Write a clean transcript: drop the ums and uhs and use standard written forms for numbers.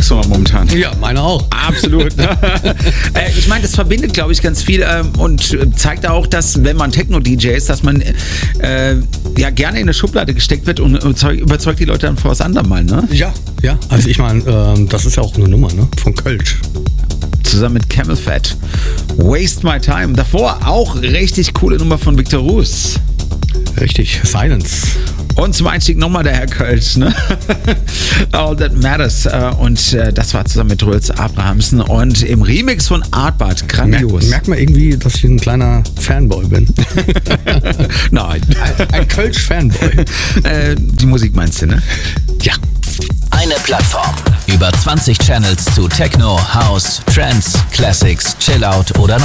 Lieblingsnummer momentan. Ja, meine auch. Absolut. Ich meine, das verbindet, glaube ich, ganz viel und zeigt auch, dass, wenn man Techno-DJ ist, dass man ja gerne in eine Schublade gesteckt wird und überzeugt die Leute dann vor was anderem mal, ne? Ja. Also ich meine, das ist ja auch eine Nummer, ne? Von Kölsch. Zusammen mit Camel Fat. Waste My Time. Davor auch richtig coole Nummer von Victor Ruiz. Richtig, Silence. Und zum Einstieg nochmal der Herr Kölsch, ne? All That Matters. Und das war zusammen mit Truls Abrahamsen und im Remix von Artbart. Grandios. Merkt man irgendwie, dass ich ein kleiner Fanboy bin. Nein. Ein Kölsch-Fanboy. Die Musik meinst du, ne? Ja. Eine Plattform. Über 20 Channels zu Techno, House, Trance, Classics, Chillout oder